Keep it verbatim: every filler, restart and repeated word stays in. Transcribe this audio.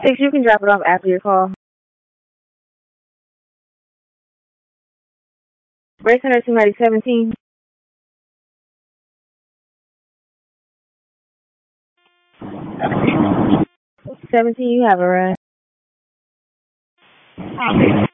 Six, you can drop it off after your call. Race Center two ninety seventeen. seventeen, you have a ride.